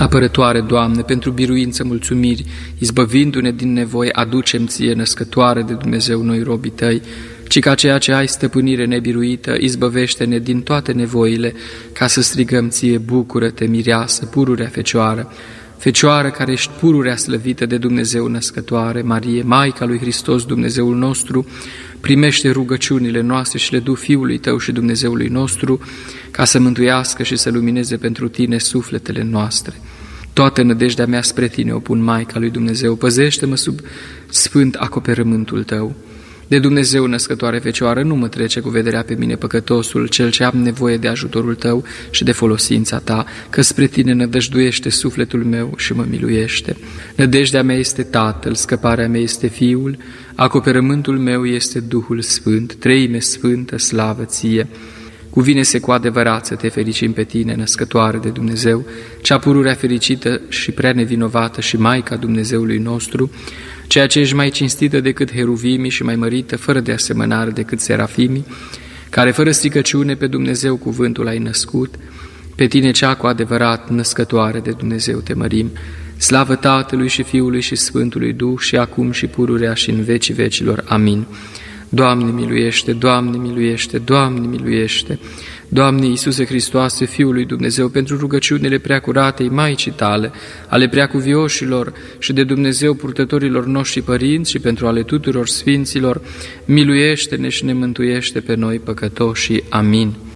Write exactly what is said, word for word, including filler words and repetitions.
Apărătoare, Doamne, pentru biruință mulțumiri, izbăvindu-ne din nevoie, aducem Ție, născătoare de Dumnezeu, noi robii Tăi, ci ca ceea ce ai stăpânire nebiruită, izbăvește-ne din toate nevoile, ca să strigăm Ție, bucură-te, mireasă, pururea Fecioară, Fecioară care ești pururea slăvită de Dumnezeu născătoare, Marie, Maica lui Hristos, Dumnezeul nostru, primește rugăciunile noastre și le du Fiului Tău și Dumnezeului nostru, ca să mântuiască și să lumineze pentru Tine sufletele noastre. Toată nădejdea mea spre Tine o pun, Maica lui Dumnezeu, păzește-mă sub sfânt acoperământul Tău. De Dumnezeu născătoare Fecioară, nu mă trece cu vederea pe mine păcătosul, cel ce am nevoie de ajutorul Tău și de folosința Ta, că spre Tine nădăjduiește sufletul meu și mă miluiește. Nădejdea mea este Tatăl, scăparea mea este Fiul, acoperământul meu este Duhul Sfânt, Treime Sfântă, slavă Ție. Cuvine-se cu adevărat să Te fericim pe Tine, născătoare de Dumnezeu, cea pururea fericită și prea nevinovată și Maica Dumnezeului nostru, ceea ce ești mai cinstită decât heruvimii și mai mărită, fără de asemănare decât serafimii, care fără stricăciune pe Dumnezeu cuvântul ai născut, pe Tine cea cu adevărat născătoare de Dumnezeu Te mărim, slavă Tatălui și Fiului și Sfântului Duh și acum și pururea și în vecii vecilor. Amin. Doamne miluiește, Doamne miluiește, Doamne miluiește, Doamne Iisuse Hristoase, Fiul lui Dumnezeu, pentru rugăciunile preacuratei Maicii Tale, ale preacuvioșilor și de Dumnezeu purtătorilor noștri părinți și pentru ale tuturor sfinților, miluiește-ne și ne mântuiește pe noi păcătoșii. Amin.